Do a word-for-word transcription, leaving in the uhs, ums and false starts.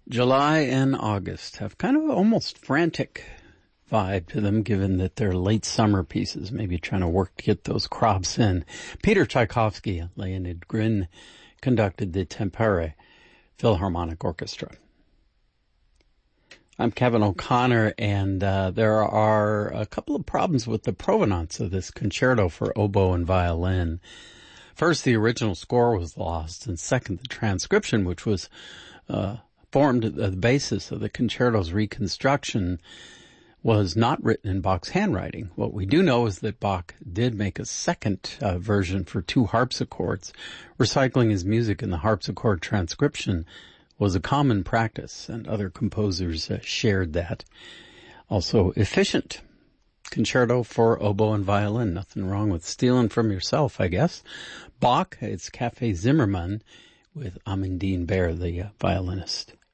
July and August have kind of almost frantic vibe to them, given that they're late summer pieces, maybe trying to work to get those crops in. Peter Tchaikovsky and Leonid Grin conducted the Tampere Philharmonic Orchestra. I'm Kevin O'Connor, and uh, there are a couple of problems with the provenance of this concerto for oboe and violin. First, the original score was lost, and second, the transcription, which was uh, formed the basis of the concerto's reconstruction, was not written in Bach's handwriting. What we do know is that Bach did make a second uh, version for two harpsichords. Recycling his music in the harpsichord transcription was a common practice, and other composers uh, shared that. Also efficient concerto for oboe and violin. Nothing wrong with stealing from yourself, I guess. Bach, it's Café Zimmermann with Amandine Baer, the uh, violinist.